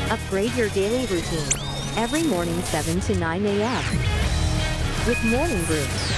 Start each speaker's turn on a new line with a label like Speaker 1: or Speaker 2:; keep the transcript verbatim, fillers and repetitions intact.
Speaker 1: Upgrade your daily routine every morning seven to nine A M with Morning Brew.